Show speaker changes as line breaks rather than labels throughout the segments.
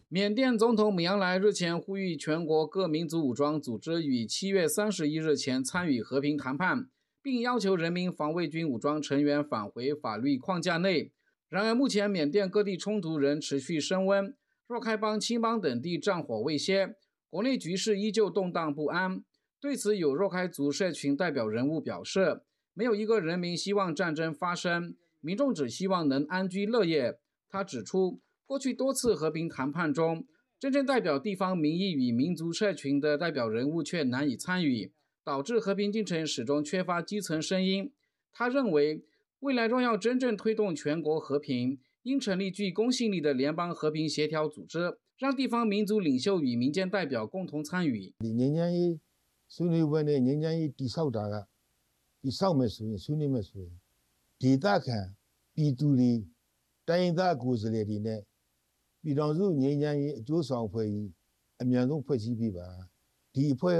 缅甸总统米昂莱日前呼吁全国各民族武装组织于7月31日前参与和平谈判，并要求人民防卫军武装成员返回法律框架内。然而，目前缅甸各地冲突仍持续升温，若开邦、青邦等地战火未歇，国内局势依旧动荡不安。对此，有若开族社群代表人物表示，没有一个人民希望战争发生，民众只希望能安居乐业。他指出，过去多次和平谈判中，真正代表地方民意与民族社群的代表人物却难以参与，导致和平进程始终缺乏基层声音。他认为，未来若要真正推动全国和平，应成立具公信力的联邦和平协调组织，让地方民族领袖与民间代表共同参与。
ငြိမ်းချမ်းရေးဆွေးနွေးပွဲနဲ့ငြိမ်းချမ်းရေးတည်ဆောက်တာကတည်ဆောက်မယ်ဆိုရင်ဆွေးနွေးမယ်ဆိုရင်ဒေသခံပြည်သူတွေတိုင်းရင်းသားကိုယ်စားလှယ်တွေနဲ့ပြည်ထောင်စုငြိမ်းချမ်းရေးအကျိုးဆောင်အဖွဲ့ကြီးအမြန်ဆုံးဖွဲ့စည်းပေးပါဒီအဖွဲ့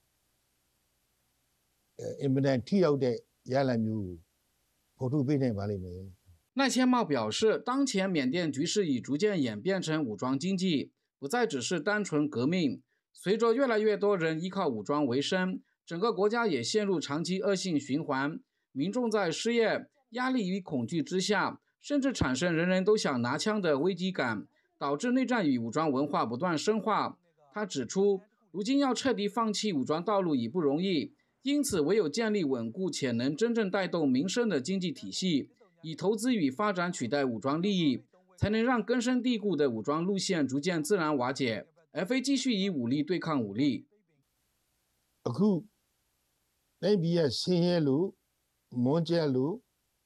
ကအင်မတန်ထိရောက်တဲ့ရလဒ်မျိုးကိုဖော်ထုတ်ပေးနိုင်ပါလိမ့်မယ်。
赖千茂表示，当前缅甸局势已逐渐演变成武装经济，不再只是单纯革命。随着越来越多人依靠武装为生，整个国家也陷入长期恶性循环。民众在失业、压力与恐惧之下，甚至产生人人都想拿枪的危机感，导致内战与武装文化不断深化。他指出，如今要彻底放弃武装道路已不容易，因此唯有建立稳固且能真正带动民生的经济体系。以投资与发展取代武装利益，才能让根深蒂固的武装路线逐渐自然瓦解，而非继续以武力对抗武力。
အခုတိုင်းပြည်ကဆင်းရဲလို့မွန်းကျက်လို့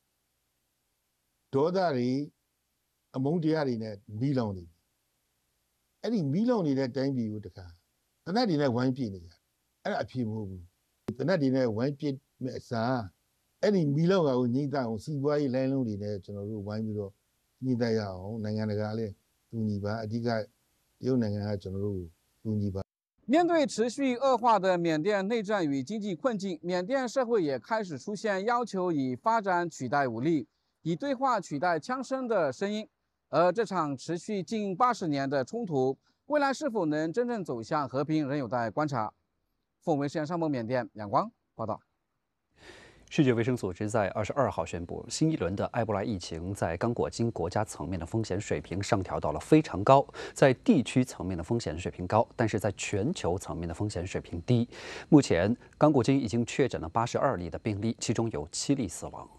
ဒေါသတွေအမုန်းတရားတွေနဲ့မီးလောင်နေတယ်။အဲ့ဒီမီးလောင်နေတဲ့တိုင်းပြည်ကိုတခါတနက်တွေနဲ့ဝိုင်းပြနေကြ။အဲ့ဒါအဖြစ်မဟုတ်ဘူး။တနက်တွေနဲ့ဝိုင်းပြမဲ့အစားအဲ့ဒီမီလောက်ကိုညှိတဲ့အောင်စီးပွားရေးလိုင်းလုံးတွေနဲ့ကျွန်တော်တို့ဝိုင်းပြီးတော့ညှိတဲ့ရအောင်နိုင်ငံတကာလည်းတူညီပါအဓိကတရုတ်နိုင်ငံကကျွန်တော်တို့တူညီပါ。
面对持续恶化的缅甸内战与经济困境，缅甸社会也开始出现要求以发展取代武力，以对话取代枪声的声音。而这场持续近80年的冲突，未来是否能真正走向和平，仍有待观察。凤维视线上蒙缅甸阳光报道。
世界卫生组织在22号宣布，新一轮的埃博拉疫情在刚果金国家层面的风险水平上调到了非常高，在地区层面的风险水平高，但是在全球层面的风险水平低。目前，刚果金已经确诊了82例的病例，其中有7例死亡。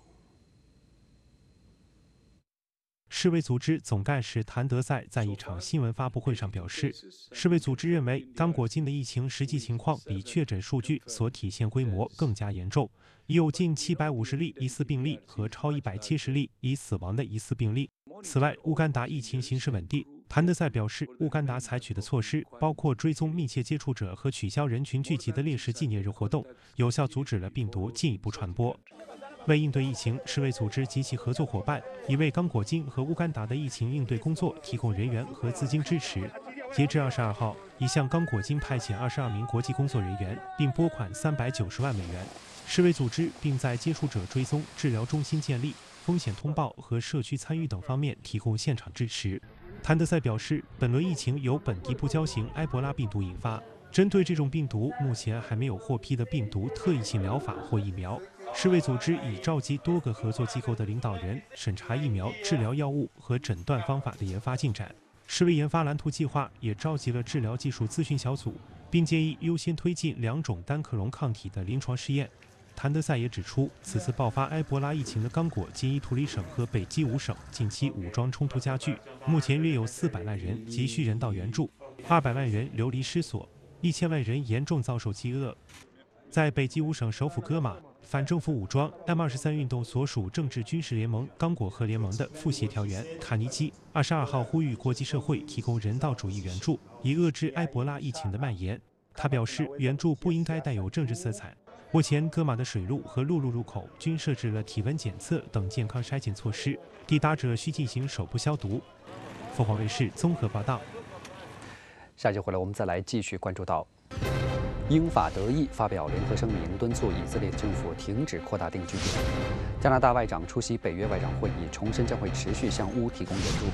世卫组织总干事谭德赛在一场新闻发布会上表示，世卫组织认为刚果金的疫情实际情况比确诊数据所体现规模更加严重，已有近750例疑似病例和超170例已死亡的疑似病例。此外，乌干达疫情形势稳定。谭德赛表示，乌干达采取的措施包括追踪密切接触者和取消人群聚集的烈士纪念日活动，有效阻止了病毒进一步传播。为应对疫情，世卫组织及其合作伙伴已为刚果金和乌干达的疫情应对工作提供人员和资金支持。截至22号，已向刚果金派遣22名国际工作人员，并拨款390万美元。世卫组织并在接触者追踪、治疗中心建立、风险通报和社区参与等方面提供现场支持。谭德赛表示，本轮疫情由本地不交型埃博拉病毒引发，针对这种病毒，目前还没有获批的病毒特异性疗法或疫苗。世卫组织已召集多个合作机构的领导人，审查疫苗、治疗药物和诊断方法的研发进展。世卫研发蓝图计划也召集了治疗技术咨询小组，并建议优先推进2种单克隆抗体的临床试验。谭德赛也指出，此次爆发埃博拉疫情的刚果、金伊图里省和北基伍省近期武装冲突加剧，目前约有400万人急需人道援助，200万人流离失所，1000万人严重遭受饥饿。在北基伍省首府戈马，反政府武装 M23 运动所属政治军事联盟刚果和联盟的副协调员卡尼基22号呼吁国际社会提供人道主义援助，以遏制埃博拉疫情的蔓延。他表示，援助不应该带有政治色彩。目前，戈马的水路和陆路入口均设置了体温检测等健康筛检措施，抵达者需进行手部消毒。凤凰卫视综合报道。
下节回来，我们再来继续关注到。英法德意发表联合声明，敦促以色列政府停止扩大定居点。加拿大外长出席北约外长会议，重申将会持续向乌提供援助。